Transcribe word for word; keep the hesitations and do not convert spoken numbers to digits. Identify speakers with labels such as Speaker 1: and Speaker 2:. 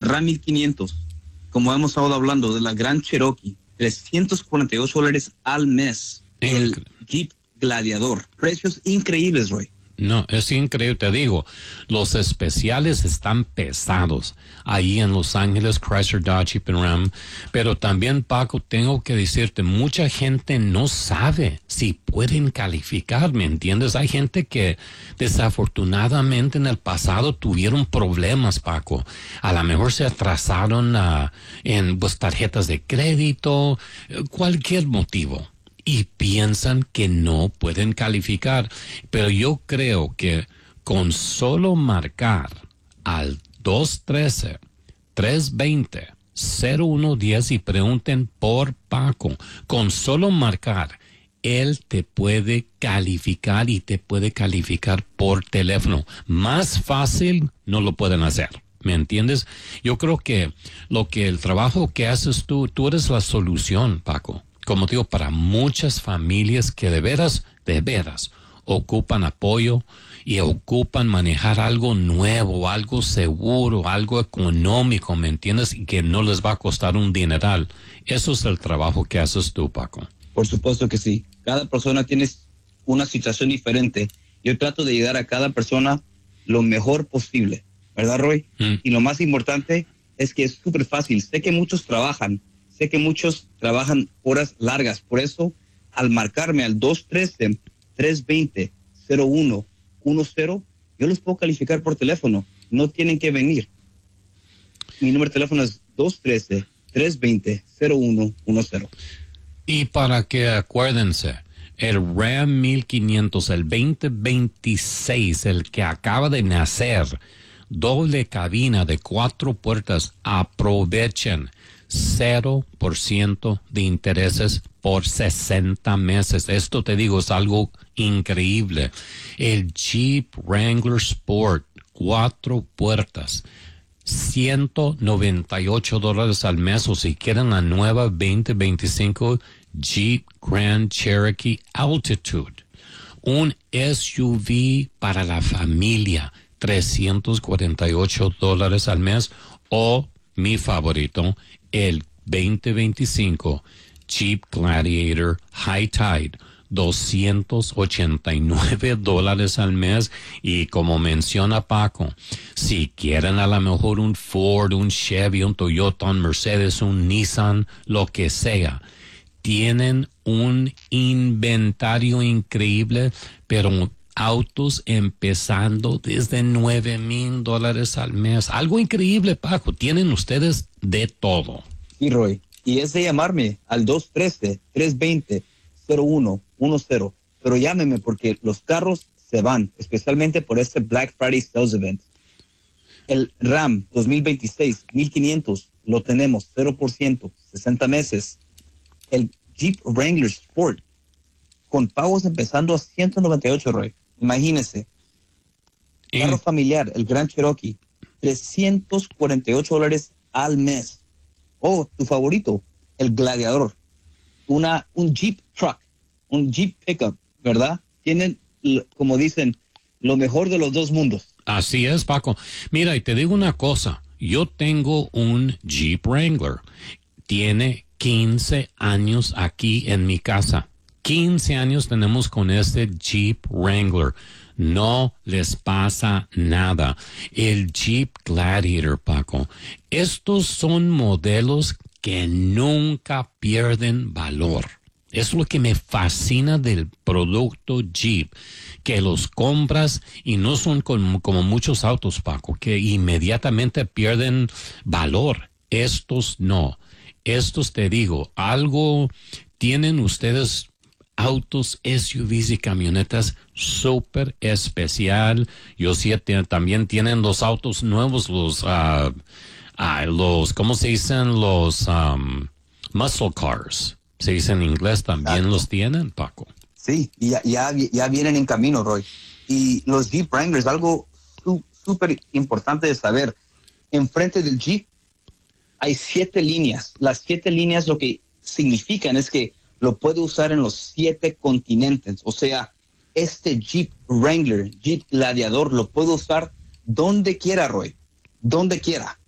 Speaker 1: Ram mil quinientos, como hemos estado hablando, de la Grand Cherokee, trescientos cuarenta y ocho dólares al mes. El
Speaker 2: Incre-
Speaker 1: Jeep Gladiador, precios increíbles, Roy.
Speaker 2: No, es increíble, te digo, los especiales están pesados ahí en Los Ángeles, Chrysler, Dodge, Jeep and Ram, pero también, Paco, tengo que decirte, mucha gente no sabe si pueden calificar, ¿me entiendes? Hay gente que desafortunadamente en el pasado tuvieron problemas, Paco, a lo mejor se atrasaron uh, en pues, tarjetas de crédito, cualquier motivo. Y piensan que no pueden calificar. Pero yo creo que con solo marcar al dos uno tres, tres dos cero, cero uno uno cero y pregunten por Paco, con solo marcar, él te puede calificar y te puede calificar por teléfono. Más fácil no lo pueden hacer. ¿Me entiendes? Yo creo que lo que el trabajo que haces tú, tú eres la solución, Paco. Como digo, para muchas familias que de veras, de veras, ocupan apoyo y ocupan manejar algo nuevo, algo seguro, algo económico, ¿me entiendes? Y que no les va a costar un dineral. Eso es el trabajo que haces tú, Paco.
Speaker 1: Por supuesto que sí. Cada persona tiene una situación diferente. Yo trato de ayudar a cada persona lo mejor posible, ¿verdad, Roy? Mm. Y lo más importante es que es súper fácil. Sé que muchos trabajan. Sé que muchos trabajan horas largas, por eso al marcarme al dos uno tres, tres dos cero, cero uno uno cero, yo los puedo calificar por teléfono, no tienen que venir. Mi número de teléfono es dos uno tres, tres dos cero, cero uno uno cero.
Speaker 2: Y para que acuérdense, el Ram mil quinientos, el veinte veintiséis, el que acaba de nacer, doble cabina de cuatro puertas, aprovechen. Cero por ciento de intereses por sesenta meses. Esto te digo, es algo increíble. El Jeep Wrangler Sport, cuatro puertas, ciento noventa y ocho dólares al mes, o si quieren la nueva veinte veinticinco Jeep Grand Cherokee Altitude. Un S U V para la familia, trescientos cuarenta y ocho dólares al mes, o mi favorito, el veinte veinticinco Jeep Gladiator High Tide, doscientos ochenta y nueve dólares al mes. Y como menciona Paco, si quieren a lo mejor un Ford, un Chevy, un Toyota, un Mercedes, un Nissan, lo que sea, tienen un inventario increíble, pero autos empezando desde nueve mil dólares al mes. Algo increíble, Paco. Tienen ustedes de todo.
Speaker 1: Sí, Roy. Y es de llamarme al dos uno tres, tres dos cero, cero uno uno cero. Pero llámeme porque los carros se van, especialmente por este Black Friday Sales Event. El Ram dos mil veintiséis, mil quinientos, lo tenemos, cero por ciento, sesenta meses. El Jeep Wrangler Sport, con pagos empezando a ciento noventa y ocho, Roy. Imagínese. Carro
Speaker 2: Mm.
Speaker 1: familiar, el Grand Cherokee, trescientos cuarenta y ocho dólares al mes. Oh, tu favorito, el Gladiador. Una, un Jeep Truck, un Jeep Pickup, ¿verdad? Tienen, como dicen, lo mejor de los dos mundos.
Speaker 2: Así es, Paco. Mira, y te digo una cosa. Yo tengo un Jeep Wrangler. Tiene quince años aquí en mi casa. quince años tenemos con este Jeep Wrangler. No les pasa nada. El Jeep Gladiator, Paco. Estos son modelos que nunca pierden valor. Es lo que me fascina del producto Jeep, que los compras y no son como, como muchos autos, Paco, que inmediatamente pierden valor. Estos no. Estos, te digo, algo tienen ustedes, autos, S U Vs y camionetas súper especial. Yo sí, t- también tienen los autos nuevos, los, uh, uh, los, ¿cómo se dicen? Los um, muscle cars. Se dice en inglés, también
Speaker 1: Exacto.
Speaker 2: los tienen, Paco.
Speaker 1: Sí, y ya, ya, ya vienen en camino, Roy. Y los Jeep Wranglers, algo súper importante de saber. Enfrente del Jeep hay siete líneas. Las siete líneas lo que significan es que lo puede usar en los siete continentes. O sea, este Jeep Wrangler, Jeep Gladiador, lo puede usar donde quiera, Roy. Donde quiera.